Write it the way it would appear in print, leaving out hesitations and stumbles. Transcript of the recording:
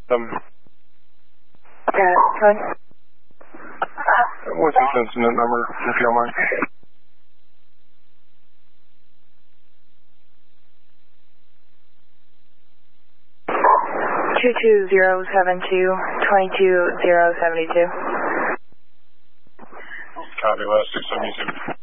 Code. What's this incident number, if you don't mind? 22072-22072. Copy, last 672.